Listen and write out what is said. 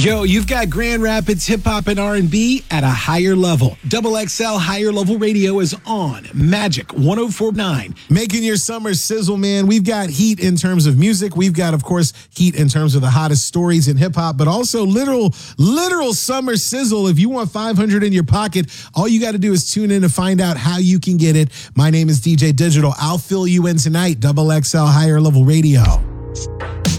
Yo, you've got Grand Rapids hip hop and R&B at a higher level. Double XL Higher Level Radio is on Magic 104.9. Making your summer sizzle, man. We've got heat in terms of music. We've got, of course, heat in terms of the hottest stories in hip hop, but also literal summer sizzle. If you want 500 in your pocket, all you got to do is tune in to find out how you can get it. My name is DJ Digital. I'll fill you in tonight. Double XL Higher Level Radio.